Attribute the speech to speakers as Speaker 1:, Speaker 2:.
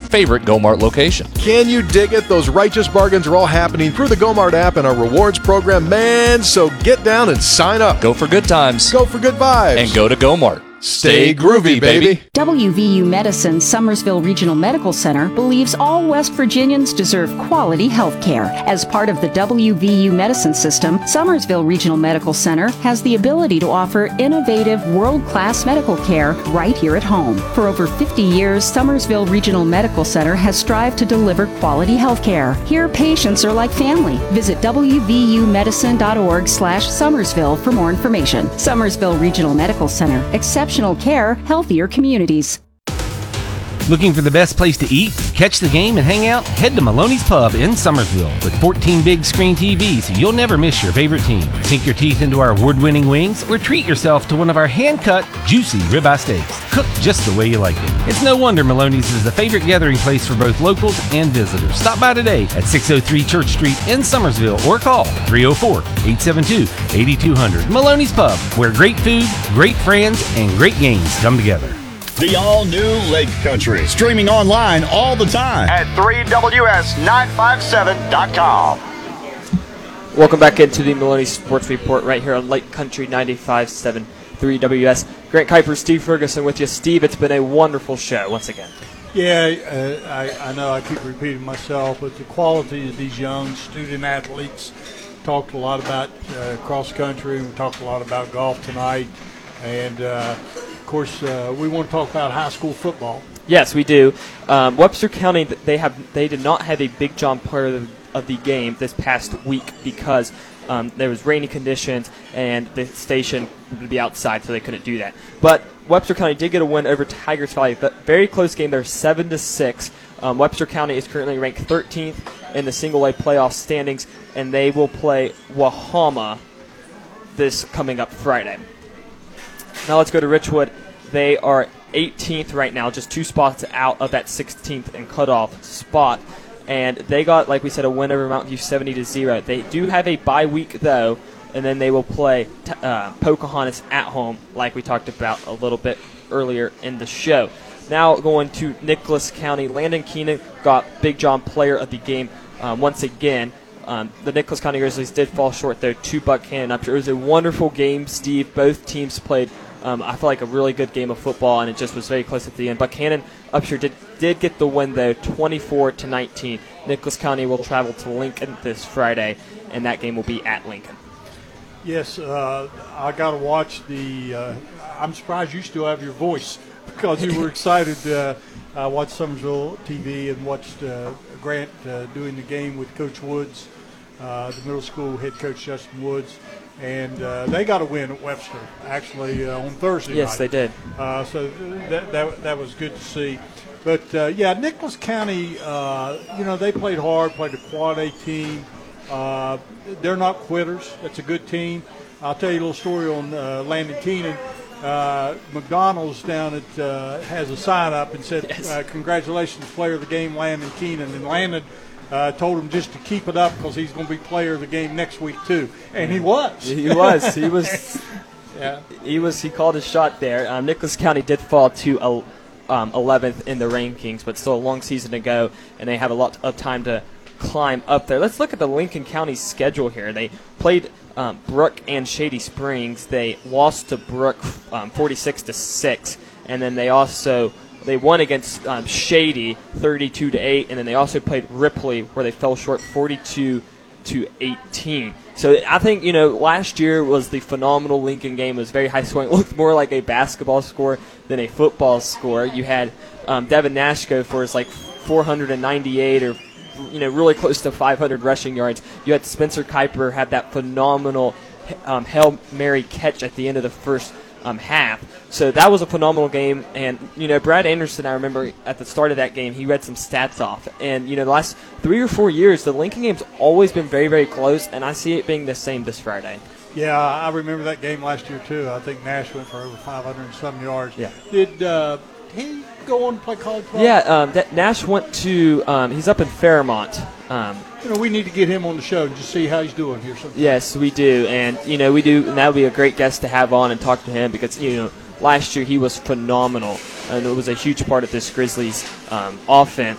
Speaker 1: favorite Go-Mart location.
Speaker 2: Can you dig it? Those righteous bargains are all happening through the Go-Mart app and our rewards program, man. So get down and sign up.
Speaker 1: Go for good times.
Speaker 2: Go for good vibes.
Speaker 1: And go to Go-Mart.
Speaker 2: Stay groovy, baby.
Speaker 3: WVU Medicine Summersville Regional Medical Center believes all West Virginians deserve quality health care. As part of the WVU Medicine System, Summersville Regional Medical Center has the ability to offer innovative, world-class medical care right here at home. For over 50 years, Summersville Regional Medical Center has strived to deliver quality health care. Here, patients are like family. Visit wvumedicine.org/Summersville for more information. Summersville Regional Medical Center. Exceptional care, healthier communities.
Speaker 4: Looking for the best place to eat, catch the game, and hang out? Head to Maloney's Pub in Summersville. With 14 big screen TVs, you'll never miss your favorite team. Sink your teeth into our award-winning wings, or treat yourself to one of our hand-cut, juicy ribeye steaks, cooked just the way you like it. It's no wonder Maloney's is the favorite gathering place for both locals and visitors. Stop by today at 603 Church Street in Summersville, or call 304-872-8200. Maloney's Pub, where great food, great friends, and great games come together.
Speaker 5: The all-new Lake Country, streaming online all the time at 3WS957.com.
Speaker 6: Welcome back into the Maloney Sports Report right here on Lake Country 95.7 3WS. Grant Kuiper, Steve Ferguson with you. Steve, it's been a wonderful show once again.
Speaker 7: Yeah, I know I keep repeating myself, but the quality of these young student athletes. Talked a lot about cross country. We talked a lot about golf tonight, and of course we want to talk about high school football.
Speaker 6: Yes, we do. Webster County, they did not have a Big John player of the game this past week because there was rainy conditions and the station would be outside, so they couldn't do that. But Webster County did get a win over Tigers Valley. Very close game. They're 7-6. Webster County is currently ranked 13th in the single A playoff standings, and they will play Wahama this coming up Friday. Now let's go to Richwood. They are 18th right now, just 2 spots out of that 16th and cutoff spot. And they got, like we said, a win over Mountain View 70-0. They do have a bye week, though, and then they will play Pocahontas at home, like we talked about a little bit earlier in the show. Now going to Nicholas County. Landon Keenan got Big John player of the game once again. The Nicholas County Grizzlies did fall short, though, to Buckhannon Upshur. It was a wonderful game, Steve. Both teams played, I feel like, a really good game of football, and it just was very close at the end. Buckhannon Upshur did get the win, though, 24-19. Nicholas County will travel to Lincoln this Friday, and that game will be at Lincoln.
Speaker 7: Yes, I got to watch the I'm surprised you still have your voice because you were excited. I watched Summersville TV and watched Grant doing the game with Coach Woods, the middle school head coach Justin Woods, and they got a win at Webster, actually, on Thursday night.
Speaker 6: Yes, they did.
Speaker 7: So that was good to see. But, yeah, Nicholas County, they played hard, played a quad A team. They're not quitters. That's a good team. I'll tell you a little story on Landon Keenan. McDonald's down at has a sign up and said, yes, congratulations, player of the game, Landon Keenan. And Landon told him just to keep it up because he's going to be player of the game next week too. And he was.
Speaker 6: He was. Yeah. He called his shot there. Nicholas County did fall to 11th in the rankings, but still a long season to go, and they have a lot of time to climb up there. Let's look at the Lincoln County schedule here. They played Brooke and Shady Springs. They lost to Brooke 46-6, and then they won against Shady 32-8, and then they also played Ripley where they fell short 42-18. So I think, last year was the phenomenal Lincoln game. It was very high scoring. It looked more like a basketball score than a football score. You had Devin Nash go for his 498 or really close to 500 rushing yards. You had Spencer Kuiper have that phenomenal Hail Mary catch at the end of the first half. So that was a phenomenal game. And, Brad Anderson, I remember at the start of that game, he read some stats off. And, the last 3 or 4 years, the Lincoln game's always been very, very close, and I see it being the same this Friday.
Speaker 7: Yeah, I remember that game last year, too. I think Nash went for over 500 and some yards.
Speaker 6: Yeah.
Speaker 7: Did he go on to play college ball?
Speaker 6: Yeah, Nash went to he's up in Fairmont.
Speaker 7: We need to get him on the show and just see how he's doing here sometime.
Speaker 6: Yes, we do. And, we do. And that would be a great guest to have on and talk to him because, last year he was phenomenal. And it was a huge part of this Grizzlies offense.